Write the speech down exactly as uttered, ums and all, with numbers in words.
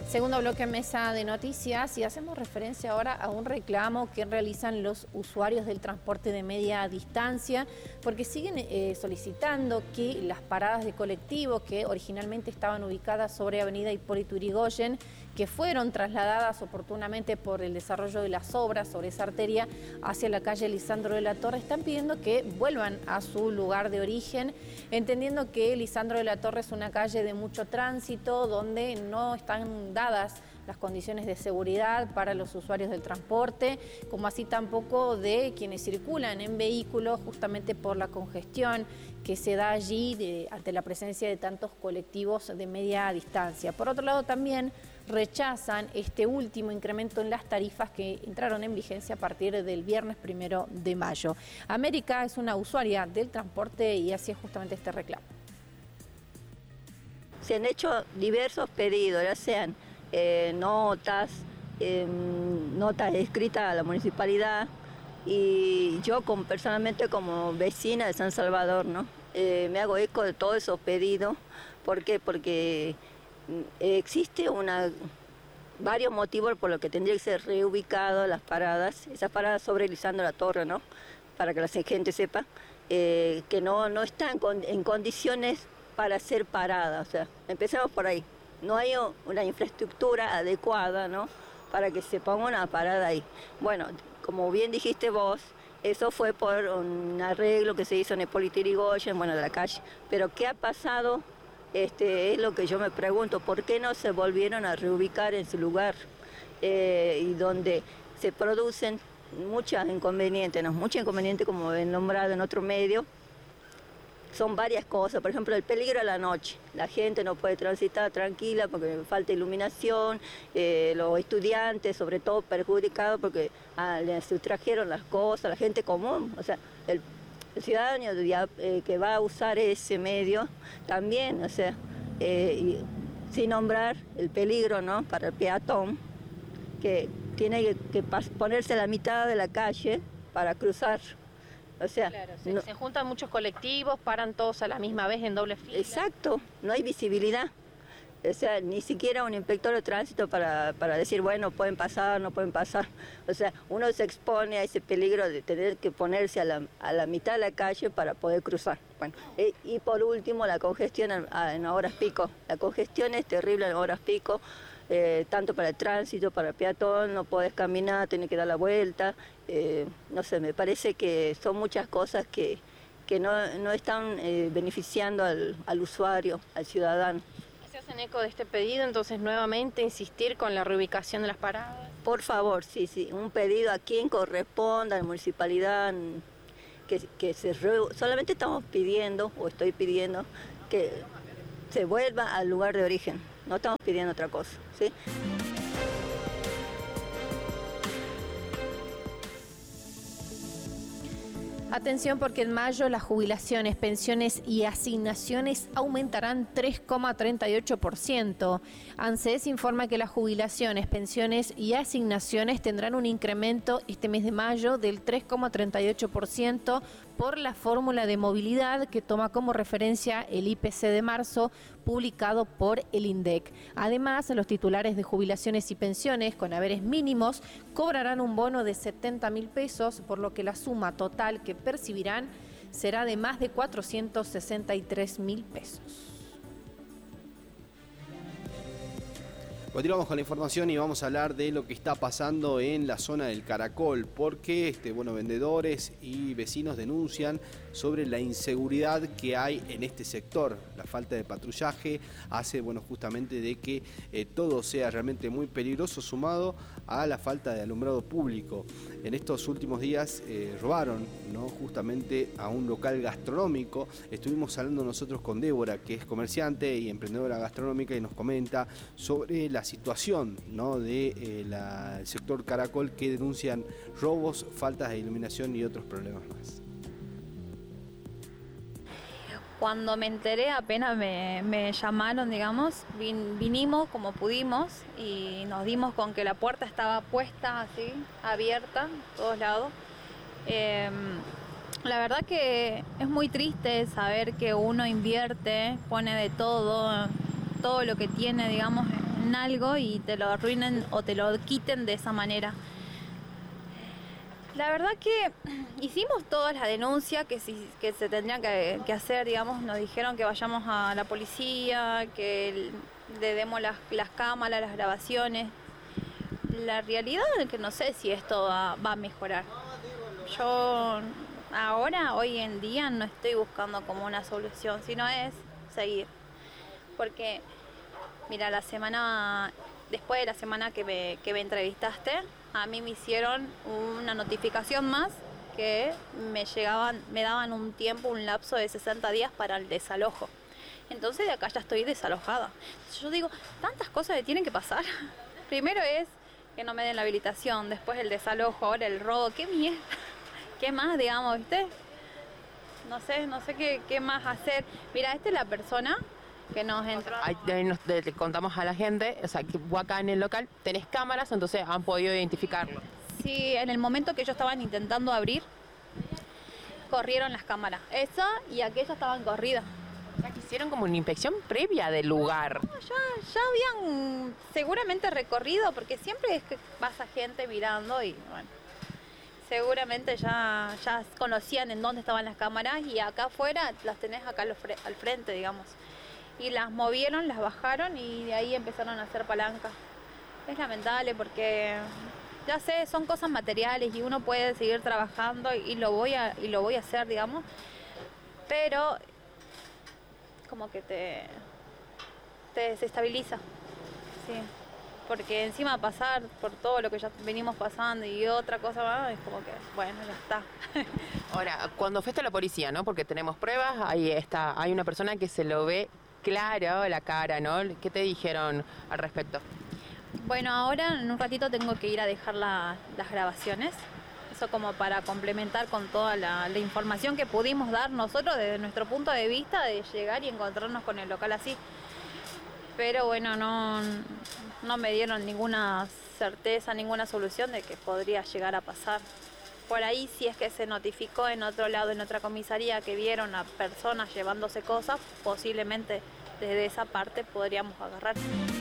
Segundo bloque Mesa de Noticias y hacemos referencia ahora a un reclamo que realizan los usuarios del transporte de media distancia porque siguen eh, solicitando que las paradas de colectivos que originalmente estaban ubicadas sobre Avenida Hipólito Yrigoyen, que fueron trasladadas oportunamente por el desarrollo de las obras sobre esa arteria hacia la calle Lisandro de la Torre, están pidiendo que vuelvan a su lugar de origen, entendiendo que Lisandro de la Torre es una calle de mucho tránsito donde no están dadas las condiciones de seguridad para los usuarios del transporte, como así tampoco de quienes circulan en vehículos, justamente por la congestión que se da allí de, ante la presencia de tantos colectivos de media distancia. Por otro lado, también rechazan este último incremento en las tarifas que entraron en vigencia a partir del viernes primero de mayo. América es una usuaria del transporte y hacía justamente este reclamo. Se han hecho diversos pedidos, ya sean eh, notas, eh, notas escritas a la municipalidad, y yo como, personalmente como vecina de San Salvador, ¿no? Eh, me hago eco de todos esos pedidos. ¿Por qué? Porque existe una, varios motivos por los que tendría que ser reubicado las paradas, esas paradas sobre Lisandro de la Torre, ¿no? Para que la gente sepa eh, que no, no están con, en condiciones para ser paradas. O sea, empecemos por ahí. No hay una infraestructura adecuada, ¿no? Para que se ponga una parada ahí. Bueno, como bien dijiste vos, eso fue por un arreglo que se hizo en Hipólito Yrigoyen, bueno, de la calle. Pero ¿qué ha pasado? Este, es lo que yo me pregunto, ¿por qué no se volvieron a reubicar en su lugar? Eh, y donde se producen muchos inconvenientes, ¿no? Muchos inconvenientes, como he nombrado en otro medio. Son varias cosas, por ejemplo, el peligro a la noche. La gente no puede transitar tranquila porque falta iluminación, eh, los estudiantes sobre todo perjudicados porque ah, les sustrajeron las cosas, la gente común, o sea, el, el ciudadano eh, que va a usar ese medio también, o sea, eh, y, sin nombrar el peligro, ¿no? Para el peatón, que tiene que, que ponerse a la mitad de la calle para cruzar. O sea, claro, se, no, se juntan muchos colectivos, paran todos a la misma vez en doble fila. Exacto, no hay visibilidad. O sea, ni siquiera un inspector de tránsito para, para decir, bueno, pueden pasar, no pueden pasar. O sea, uno se expone a ese peligro de tener que ponerse a la, a la mitad de la calle para poder cruzar. Bueno, e, y por último, la congestión en, en horas pico. La congestión es terrible en horas pico. Eh, tanto para el tránsito, para el peatón, no podés caminar, tenés que dar la vuelta, eh, no sé, me parece que son muchas cosas que, que no, no están eh, beneficiando al, al usuario, al ciudadano. ¿Se hacen eco de este pedido, entonces nuevamente insistir con la reubicación de las paradas? Por favor, sí, sí, un pedido a quien corresponda, a la municipalidad, que, que se re... solamente estamos pidiendo, o estoy pidiendo, que se vuelva al lugar de origen. No estamos pidiendo otra cosa, ¿sí? Atención, porque en mayo las jubilaciones, pensiones y asignaciones aumentarán tres coma treinta y ocho por ciento. ANSES informa que las jubilaciones, pensiones y asignaciones tendrán un incremento este mes de mayo del tres coma treinta y ocho por ciento por la fórmula de movilidad que toma como referencia el I P C de marzo publicado por el INDEC. Además, los titulares de jubilaciones y pensiones con haberes mínimos cobrarán un bono de setenta mil pesos, por lo que la suma total que percibirán será de más de cuatrocientos sesenta y tres mil pesos. Continuamos con la información y vamos a hablar de lo que está pasando en la zona del Caracol, porque este, bueno, vendedores y vecinos denuncian sobre la inseguridad que hay en este sector. La falta de patrullaje hace, bueno, justamente de que eh, todo sea realmente muy peligroso, sumado a la falta de alumbrado público. En estos últimos días eh, robaron, ¿no?, justamente a un local gastronómico. Estuvimos hablando nosotros con Débora, que es comerciante y emprendedora gastronómica, y nos comenta sobre la situación, ¿no?, de eh, la, el sector Caracol, que denuncian robos, faltas de iluminación y otros problemas más. Cuando me enteré, apenas me, me llamaron, digamos, vin, vinimos como pudimos y nos dimos con que la puerta estaba puesta así, abierta, todos lados. Eh, la verdad que es muy triste saber que uno invierte, pone de todo, todo lo que tiene, digamos, en en algo y te lo arruinen o te lo quiten de esa manera. La verdad que hicimos toda la denuncia que, si, que se tendría que, que hacer, digamos, nos dijeron que vayamos a la policía, que le demos las, las cámaras, las grabaciones. La realidad es que no sé si esto va, va a mejorar. Yo ahora, hoy en día, no estoy buscando como una solución, sino es seguir. Porque, mira, la semana, después de la semana que me, que me entrevistaste, a mí me hicieron una notificación más que me llegaban, me daban un tiempo, un lapso de sesenta días para el desalojo. Entonces de acá ya estoy desalojada. Yo digo, tantas cosas que tienen que pasar. Primero es que no me den la habilitación, después el desalojo, ahora el robo, qué mierda. ¿Qué más, digamos, viste? No sé, no sé qué, qué más hacer. Mira, esta es la persona que nos entró. Ahí, ahí nos, le, le contamos a la gente, o sea, que vos acá en el local tenés cámaras, entonces han podido identificarlo. Sí, en el momento que ellos estaban intentando abrir, corrieron las cámaras. Esa y aquella estaban corridas. O sea, que hicieron como una inspección previa del lugar. No, ya, ya habían seguramente recorrido, porque siempre es que pasa gente mirando y bueno, seguramente ya, ya conocían en dónde estaban las cámaras y acá afuera las tenés acá al frente, digamos. Y las movieron, las bajaron y de ahí empezaron a hacer palanca. Es lamentable porque, ya sé, son cosas materiales y uno puede seguir trabajando y lo voy a, y lo voy a hacer, digamos, pero como que te, te desestabiliza, sí. Porque encima pasar por todo lo que ya venimos pasando y otra cosa más, es como que, bueno, ya está. Ahora, cuando fuiste a la policía, ¿no? Porque tenemos pruebas, ahí está, hay una persona que se lo ve claro la cara, ¿no? ¿Qué te dijeron al respecto? Bueno, ahora en un ratito tengo que ir a dejar la, las grabaciones. Eso como para complementar con toda la, la información que pudimos dar nosotros desde nuestro punto de vista de llegar y encontrarnos con el local así. Pero bueno, no, no me dieron ninguna certeza, ninguna solución de que podría llegar a pasar. Por ahí, si es que se notificó en otro lado, en otra comisaría, que vieron a personas llevándose cosas, posiblemente desde esa parte podríamos agarrar.